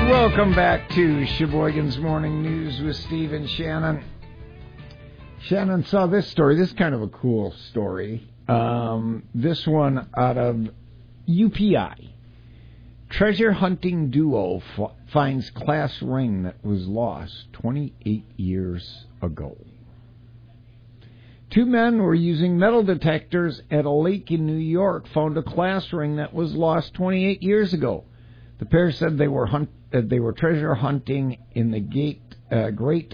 Welcome back to Sheboygan's Morning News with Steve and Shannon. Shannon saw this story. This is kind of a cool story. This one out of UPI. Treasure hunting duo finds class ring that was lost 28 years ago. Two men were using metal detectors at a lake in New York, found a class ring that was lost 28 years ago. The pair said they were treasure hunting in the Great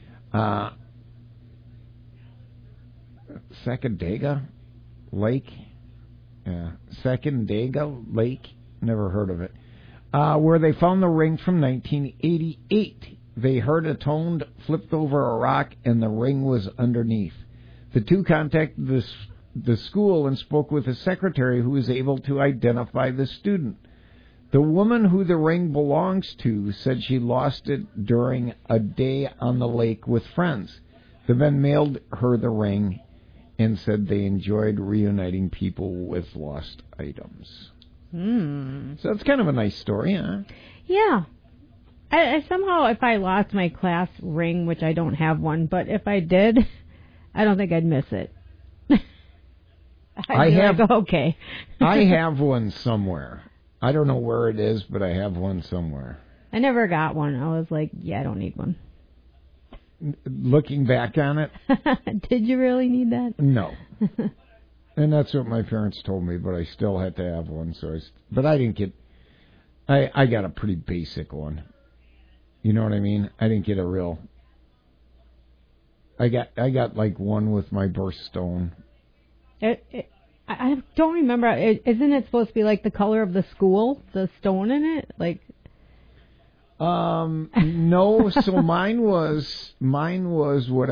Sacandaga Lake. Sacandaga Lake, never heard of it. Where they found the ring from 1988. They heard a tone, flipped over a rock, and the ring was underneath. The two contacted the school and spoke with a secretary who was able to identify the student. The woman who the ring belongs to said she lost it during a day on the lake with friends. The men mailed her the ring and said they enjoyed reuniting people with lost items. So that's kind of a nice story, huh? Yeah. I somehow, if I lost my class ring, which I don't have one, but if I did, I don't think I'd miss it. Okay. I have one somewhere. I don't know where it is, but I have one somewhere. I never got one. I was like, yeah, I don't need one. Looking back on it. Did you really need that? No. And that's what my parents told me, but I still had to have one. But I didn't get... I got a pretty basic one. You know what I mean? I didn't get a real... I got like one with my birthstone. I don't remember. Isn't it supposed to be like the color of the school, the stone in it? Like, no. So mine was what